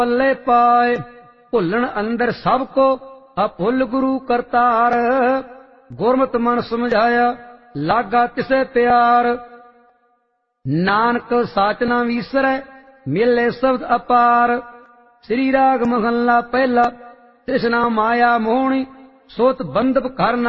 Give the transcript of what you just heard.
पल्ले पाए भुलन अंदर सब को अभुल गुरु करतार। गुरमत मन समझाया लागा तिसे प्यार। नानक साच ना विसरै मिले शब्द अपार। श्री राग महला पहला तृष्णा माया मोहनी सोत बंधप करना